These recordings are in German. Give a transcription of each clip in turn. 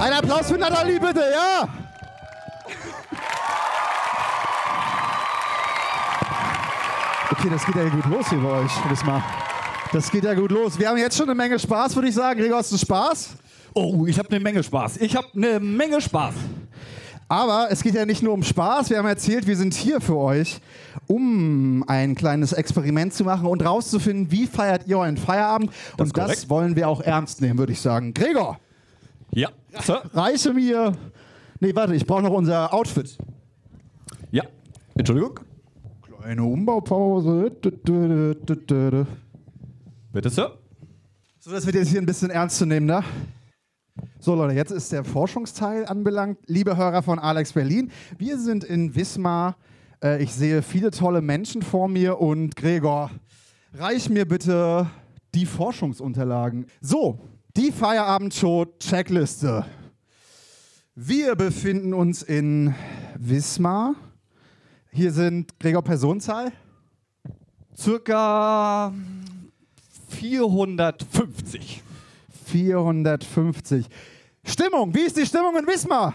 Ein Applaus für Nathalie, bitte, ja? Okay, das geht ja gut los hier bei euch. Das geht ja gut los. Wir haben jetzt schon eine Menge Spaß, würde ich sagen. Gregor, hast du Spaß? Oh, ich habe eine Menge Spaß. Aber es geht ja nicht nur um Spaß. Wir haben erzählt, wir sind hier für euch, um ein kleines Experiment zu machen und rauszufinden, wie feiert ihr euren Feierabend. Und das wollen wir auch ernst nehmen, würde ich sagen. Gregor! Ja, Sir? Reiche mir... Nee, warte, ich brauche noch unser Outfit. Ja, Entschuldigung. Kleine Umbaupause. Bitte, Sir? So, das wird jetzt hier ein bisschen ernst zu nehmen, ne? So Leute, jetzt ist der Forschungsteil anbelangt. Liebe Hörer von Alex Berlin, wir sind in Wismar. Ich sehe viele tolle Menschen vor mir und Gregor, reich mir bitte die Forschungsunterlagen. So, die Feierabendshow-Checkliste. Wir befinden uns in Wismar. Hier sind, Gregor, Personenzahl? Circa 450. 450. Stimmung, wie ist die Stimmung in Wismar?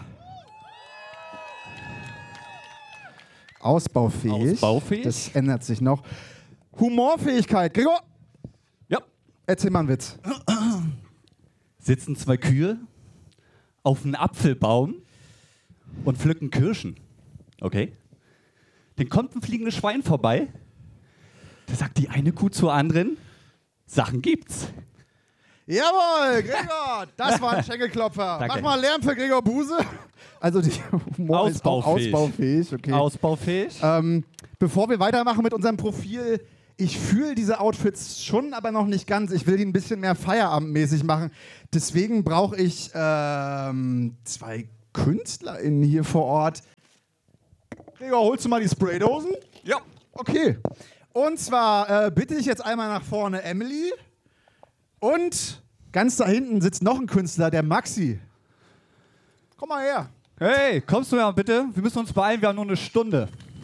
Ausbaufähig. Das ändert sich noch. Humorfähigkeit. Gregor? Ja. Erzähl mal einen Witz. Sitzen zwei Kühe auf einem Apfelbaum und pflücken Kirschen. Okay? Dann kommt ein fliegendes Schwein vorbei. Da sagt die eine Kuh zur anderen, Sachen gibt's. Jawohl, Gregor, das war ein Schenkelklopfer. Danke. Mach mal Lärm für Gregor Buse. Also die Humor ist auch ausbaufähig. Okay. Ausbaufähig. Bevor wir weitermachen mit unserem Profil, ich fühle diese Outfits schon, aber noch nicht ganz. Ich will die ein bisschen mehr feierabendmäßig machen. Deswegen brauche ich zwei KünstlerInnen hier vor Ort. Gregor, holst du mal die Spraydosen? Ja. Okay. Und zwar bitte ich jetzt einmal nach vorne Emily. Und ganz da hinten sitzt noch ein Künstler, der Maxi. Komm mal her. Hey, kommst du ja bitte? Wir müssen uns beeilen, wir haben nur eine Stunde.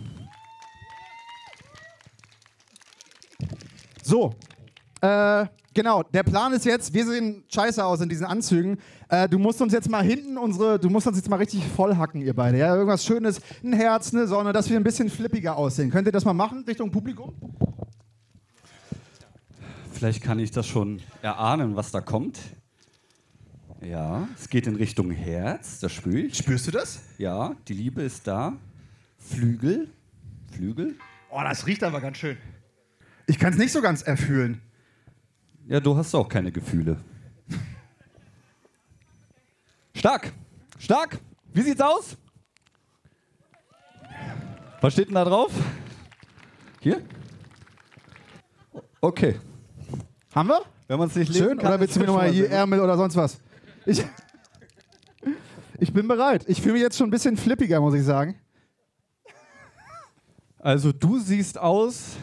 So, genau, der Plan ist jetzt, wir sehen scheiße aus in diesen Anzügen. Du musst uns jetzt mal richtig vollhacken, ihr beide. Ja? Irgendwas Schönes, ein Herz, eine Sonne, dass wir ein bisschen flippiger aussehen. Könnt ihr das mal machen, Richtung Publikum? Vielleicht kann ich das schon erahnen, was da kommt. Ja, es geht in Richtung Herz, das spüre ich. Spürst du das? Ja, die Liebe ist da. Flügel. Oh, das riecht aber ganz schön. Ich kann es nicht so ganz erfühlen. Ja, du hast auch keine Gefühle. Stark. Wie sieht's aus? Was steht denn da drauf? Hier? Okay. Haben wir? Wenn man es nicht lesen Schön, kann, oder willst du mir nochmal hier Ärmel oder sonst was? Ich bin bereit. Ich fühle mich jetzt schon ein bisschen flippiger, muss ich sagen. Also du siehst aus...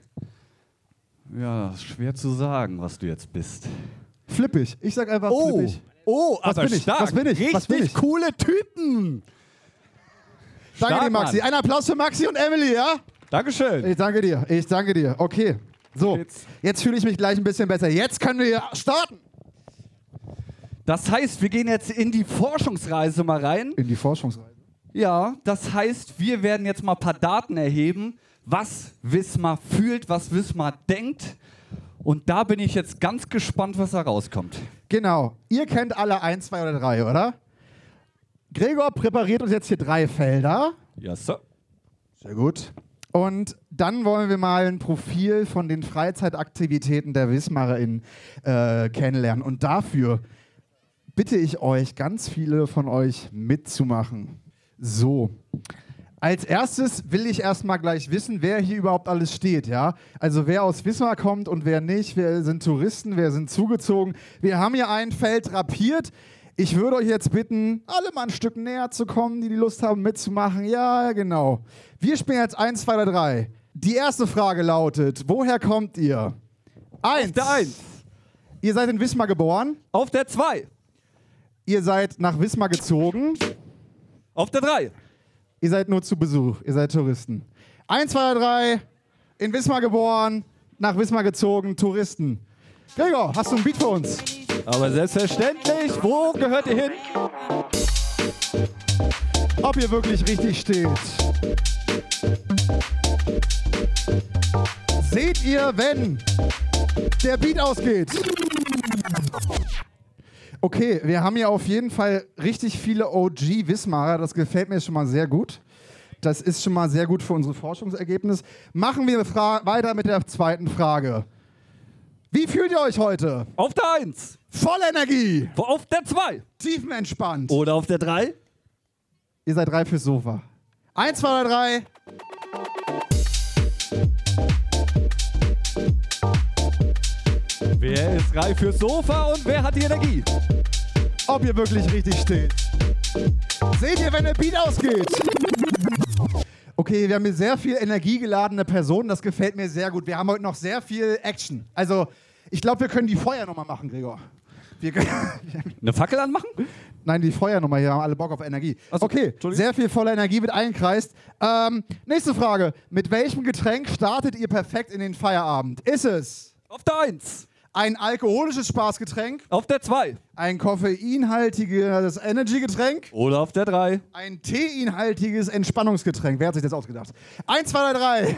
Ja, schwer zu sagen, was du jetzt bist. Flippig. Ich sag einfach flippig. Was bin ich? stark. Was bin ich? Richtig Was bin ich? coole Typen. Danke Stark, dir, Maxi. Mann. Ein Applaus für Maxi und Emily, ja? Dankeschön. Ich danke dir. Okay. So, jetzt fühle ich mich gleich ein bisschen besser. Jetzt können wir starten. Das heißt, wir gehen jetzt in die Forschungsreise mal rein. In die Forschungsreise. Ja, das heißt, wir werden jetzt mal ein paar Daten erheben, was Wismar fühlt, was Wismar denkt. Und da bin ich jetzt ganz gespannt, was da rauskommt. Genau. Ihr kennt alle 1, 2 oder 3, oder? Gregor präpariert uns jetzt hier 3 Felder. Ja, Sir. Sehr gut. Und dann wollen wir mal ein Profil von den Freizeitaktivitäten der WismarerInnen kennenlernen. Und dafür bitte ich euch, ganz viele von euch mitzumachen. So. Als erstes will ich erstmal gleich wissen, wer hier überhaupt alles steht, ja? Also wer aus Wismar kommt und wer nicht, wer sind Touristen, wer sind zugezogen. Wir haben hier ein Feld drapiert. Ich würde euch jetzt bitten, alle mal ein Stück näher zu kommen, die Lust haben mitzumachen. Ja, genau. Wir spielen jetzt 1, 2 oder 3. Die erste Frage lautet, woher kommt ihr? 1. Auf der 1. Ihr seid in Wismar geboren. Auf der 2. Ihr seid nach Wismar gezogen. Auf der 3. Ihr seid nur zu Besuch. Ihr seid Touristen. 1, 2, 3. In Wismar geboren, nach Wismar gezogen, Touristen. Gregor, hast du ein Beat für uns? Aber selbstverständlich, wo gehört ihr hin? Ob ihr wirklich richtig steht. Seht ihr, wenn der Beat ausgeht? Okay, wir haben hier auf jeden Fall richtig viele OG-Wismarer. Das gefällt mir schon mal sehr gut. Das ist schon mal sehr gut für unsere Forschungsergebnisse. Machen wir weiter mit der zweiten Frage. Wie fühlt ihr euch heute? Auf der 1. Voll Energie. Auf der 2. Tiefenentspannt. Oder auf der 3. Ihr seid 3 fürs Sofa. 1, 2, 3. Wer ist reif fürs Sofa und wer hat die Energie? Ob ihr wirklich richtig steht. Seht ihr, wenn der Beat ausgeht? Okay, wir haben hier sehr viel energiegeladene Personen. Das gefällt mir sehr gut. Wir haben heute noch sehr viel Action. Also, ich glaube, wir können die Feuernummer machen, Gregor. Eine Fackel anmachen? Nein, die Feuernummer. Hier haben alle Bock auf Energie. Achso, okay, sehr viel voller Energie wird einkreist. Nächste Frage. Mit welchem Getränk startet ihr perfekt in den Feierabend? Ist es Auf der 1. ein alkoholisches Spaßgetränk? Auf der 2. Ein koffeinhaltiges Energygetränk? Oder auf der 3. Ein teinhaltiges Entspannungsgetränk. Wer hat sich das ausgedacht? 1, 2, 3.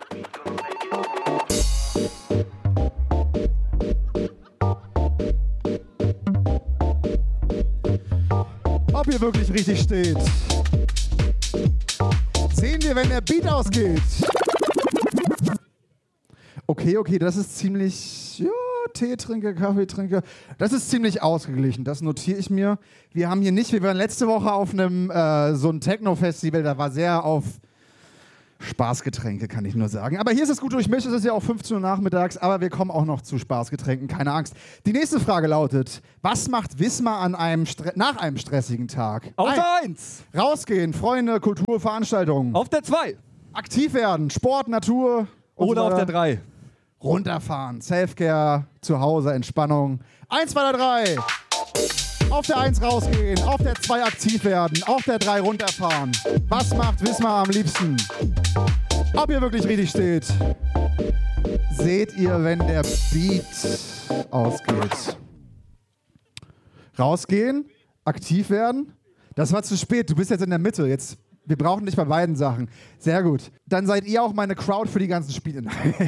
Ob ihr wirklich richtig steht. Sehen wir, wenn der Beat ausgeht. Okay, das ist ziemlich... Ja, Tee trinke, Kaffee trinke. Das ist ziemlich ausgeglichen, das notiere ich mir. Wir haben hier nicht, wir waren letzte Woche auf einem so ein Techno-Festival, da war sehr auf Spaßgetränke, kann ich nur sagen. Aber hier ist es gut durchmischt, es ist ja auch 15 Uhr nachmittags, aber wir kommen auch noch zu Spaßgetränken, keine Angst. Die nächste Frage lautet, was macht Wismar an nach einem stressigen Tag? Auf der 1. Rausgehen, Freunde, Kultur, Veranstaltungen. Auf der 2. Aktiv werden, Sport, Natur. Oder auf der 3. Runterfahren, Selfcare, zu Hause, Entspannung. 1, 2, 3. Auf der 1 rausgehen, auf der 2 aktiv werden, auf der 3 runterfahren. Was macht Wismar am liebsten? Ob ihr wirklich richtig steht. Seht ihr, wenn der Beat ausgeht. Rausgehen, aktiv werden. Das war zu spät, du bist jetzt in der Mitte. Wir brauchen dich bei beiden Sachen. Sehr gut. Dann seid ihr auch meine Crowd für die ganzen Spiele.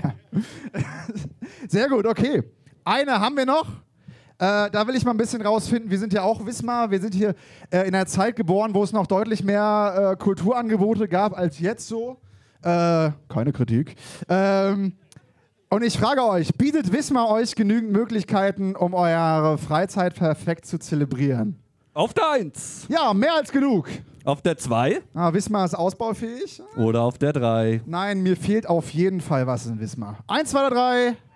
Sehr gut, okay. Eine haben wir noch. Da will ich mal ein bisschen rausfinden. Wir sind ja auch Wismar. Wir sind hier in einer Zeit geboren, wo es noch deutlich mehr Kulturangebote gab als jetzt so. Keine Kritik. Und ich frage euch, bietet Wismar euch genügend Möglichkeiten, um eure Freizeit perfekt zu zelebrieren? Auf der 1. Ja, mehr als genug. Auf der 2. Wismar ist ausbaufähig. Oder auf der 3. Nein, mir fehlt auf jeden Fall was in Wismar. 1, 2, 3.